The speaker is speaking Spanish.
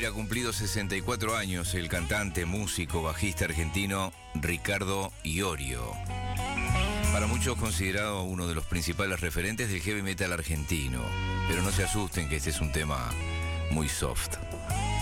ha cumplido 64 años el cantante, músico, bajista argentino Ricardo Iorio. Para muchos considerado uno de los principales referentes del heavy metal argentino. Pero no se asusten que este es un tema muy soft.